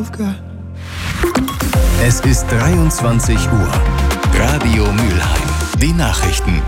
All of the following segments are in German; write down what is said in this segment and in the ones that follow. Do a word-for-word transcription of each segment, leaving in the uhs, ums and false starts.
Es ist dreiundzwanzig Uhr. Radio Mülheim. Die Nachrichten.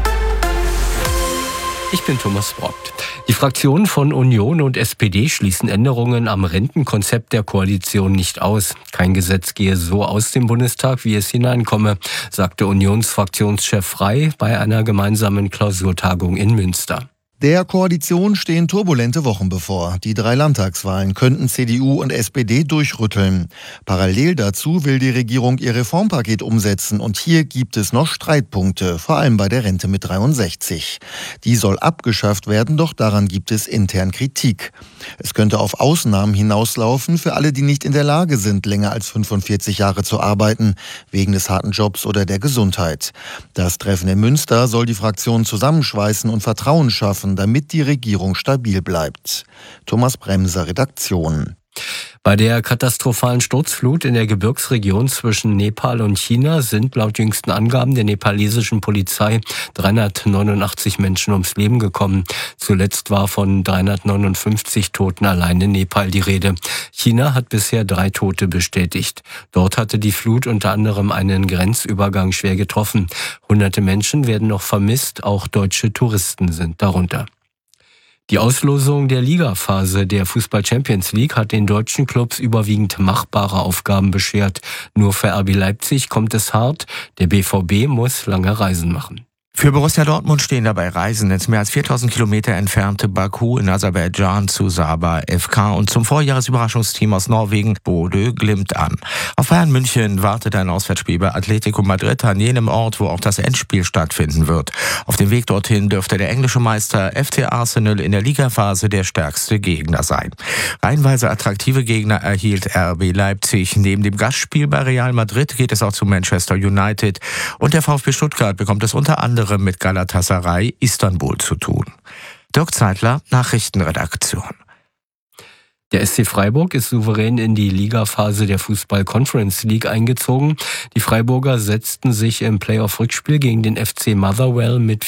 Ich bin Thomas Brockt. Die Fraktionen von Union und S P D schließen Änderungen am Rentenkonzept der Koalition nicht aus. Kein Gesetz gehe so aus dem Bundestag, wie es hineinkomme, sagte Unionsfraktionschef Frey bei einer gemeinsamen Klausurtagung in Münster. Der Koalition stehen turbulente Wochen bevor. Die drei Landtagswahlen könnten C D U und S P D durchrütteln. Parallel dazu will die Regierung ihr Reformpaket umsetzen und hier gibt es noch Streitpunkte, vor allem bei der Rente mit dreiundsechzig. Die soll abgeschafft werden, doch daran gibt es intern Kritik. Es könnte auf Ausnahmen hinauslaufen für alle, die nicht in der Lage sind, länger als fünfundvierzig Jahre zu arbeiten, wegen des harten Jobs oder der Gesundheit. Das Treffen in Münster soll die Fraktionen zusammenschweißen und Vertrauen schaffen, damit die Regierung stabil bleibt. Thomas Bremser, Redaktion. Bei der katastrophalen Sturzflut in der Gebirgsregion zwischen Nepal und China sind laut jüngsten Angaben der nepalesischen Polizei dreihundertneunundachtzig Menschen ums Leben gekommen. Zuletzt war von dreihundertneunundfünfzig Toten allein in Nepal die Rede. China hat bisher drei Tote bestätigt. Dort hatte die Flut unter anderem einen Grenzübergang schwer getroffen. Hunderte Menschen werden noch vermisst, auch deutsche Touristen sind darunter. Die Auslosung der Ligaphase der Fußball-Champions League hat den deutschen Clubs überwiegend machbare Aufgaben beschert. Nur für R B Leipzig kommt es hart. Der B V B muss lange Reisen machen. Für Borussia Dortmund stehen dabei Reisen ins mehr als viertausend Kilometer entfernte Baku in Aserbaidschan zu Sabah F K und zum Vorjahresüberraschungsteam aus Norwegen Bodø Glimt an. Auf Bayern München wartet ein Auswärtsspiel bei Atletico Madrid an jenem Ort, wo auch das Endspiel stattfinden wird. Auf dem Weg dorthin dürfte der englische Meister F C Arsenal in der Ligaphase der stärkste Gegner sein. Reihenweise attraktive Gegner erhielt R B Leipzig. Neben dem Gastspiel bei Real Madrid geht es auch zu Manchester United und der VfB Stuttgart bekommt es unter anderem mit Galatasaray Istanbul zu tun. Dirk Zeitler, Nachrichtenredaktion. Der S C Freiburg ist souverän in die Ligaphase der Fußball-Conference League eingezogen. Die Freiburger setzten sich im Playoff-Rückspiel gegen den F C Motherwell mit